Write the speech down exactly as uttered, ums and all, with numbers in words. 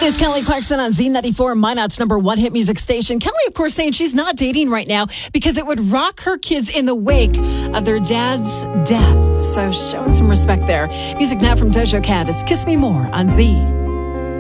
is Kelly Clarkson on Z ninety-four, Minot's number one hit music station. Kelly, of course, saying she's not dating right now because it would rock her kids in the wake of their dad's death. So showing some respect there. Music now from Doja Cat. It's Kiss Me More on Z.